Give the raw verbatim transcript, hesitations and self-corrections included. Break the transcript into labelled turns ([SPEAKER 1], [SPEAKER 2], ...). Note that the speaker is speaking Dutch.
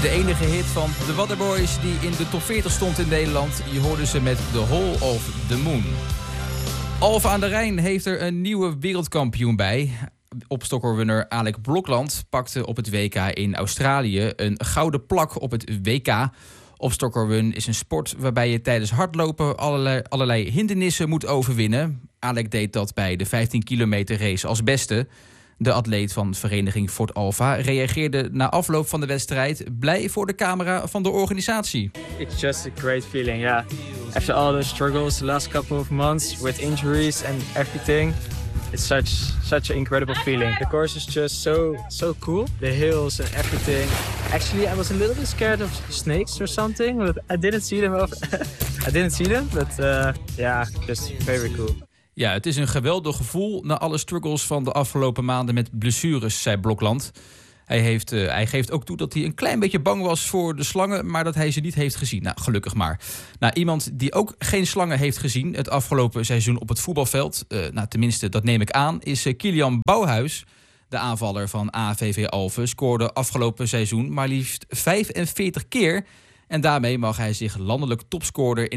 [SPEAKER 1] De enige hit van The Waterboys die in de top veertig stond in Nederland. Je hoorde ze met The Hole of the Moon. Alphen aan de Rijn heeft er een nieuwe wereldkampioen bij. Opstokkerwinner Alec Blokland pakte op het W K in Australië een gouden plak op het W K. Opstokkerrun is een sport waarbij je tijdens hardlopen allerlei, allerlei hindernissen moet overwinnen. Alec deed dat bij de vijftien kilometer race als beste. De atleet van vereniging Fort Alpha reageerde na afloop van de wedstrijd blij voor de camera van de organisatie.
[SPEAKER 2] It's just a great feeling, yeah. After all the struggles the last couple of months with injuries and everything, it's such such an incredible feeling. The course is just so so cool. The hills and everything. Actually, I was a little bit scared of snakes or something, but I didn't see them. I didn't see them, but uh, yeah, just very cool.
[SPEAKER 1] Ja, het is een geweldig gevoel na alle struggles van de afgelopen maanden met blessures, zei Blokland. Hij, heeft, uh, hij geeft ook toe dat hij een klein beetje bang was voor de slangen, maar dat hij ze niet heeft gezien. Nou, gelukkig maar. Nou, iemand die ook geen slangen heeft gezien het afgelopen seizoen op het voetbalveld, uh, nou, tenminste, dat neem ik aan, is uh, Kilian Bouwhuis. De aanvaller van A V V Alphen scoorde afgelopen seizoen maar liefst vijfenveertig keer. En daarmee mag hij zich landelijk topscorer in